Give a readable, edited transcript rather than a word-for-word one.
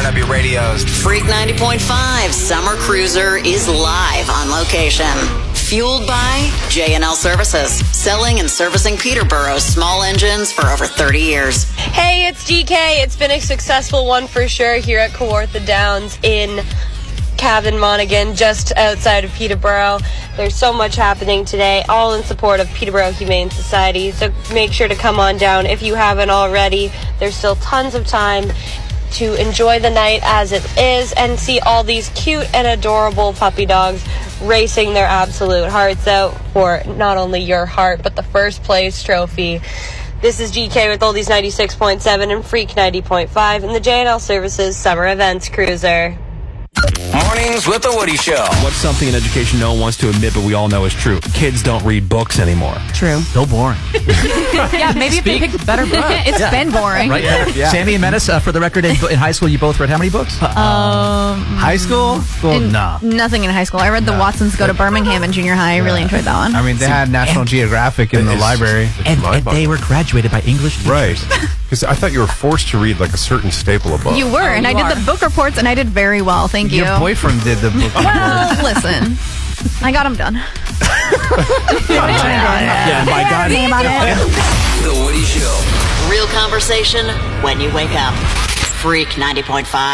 Turn up your radios. Freak 90.5 Summer Cruiser is live on location. Fueled by J&L Services, selling and servicing Peterborough's small engines for over 30 years. Hey, it's GK. It's been a successful one for sure here at Kawartha Downs in Cavan Monaghan, just outside of Peterborough. There's so much happening today, all in support of Peterborough Humane Society, so make sure to come on down if you haven't already. There's still tons of time to enjoy the night as it is and see all these cute and adorable puppy dogs racing their absolute hearts out for not only your heart, but the first place trophy. This is GK with Oldies 96.7 and Freak 90.5 in the J&L Services Summer Events Cruiser. Mornings with the Woody Show. What's something in education no one wants to admit, but we all know is true? Kids don't read books anymore. True. So boring. Yeah, maybe if they picked better books. It's been boring. Right? Yeah. Sammy and Menace, for the record, in high school, you both read how many books? High school? Well, no. Nothing in high school. I read The Watsons Go to Birmingham in junior high. I really enjoyed that one. I mean, they had National Geographic in the library. And they were graduated by English teachers. Right. Because I thought you were forced to read like a certain staple of books. You were, and I did the book reports, and I did very well. Thank you. Your boyfriend did the book Well, listen. I got them done. Yeah, my God. The Woody Show. Real conversation when you wake up. Freak 90.5.